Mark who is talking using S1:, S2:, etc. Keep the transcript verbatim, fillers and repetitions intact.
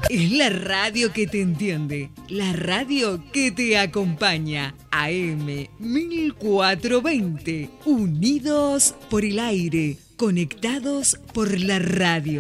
S1: Es la radio que te entiende, la radio que te acompaña. A M mil cuatrocientos veinte, unidos por el aire, conectados por la radio.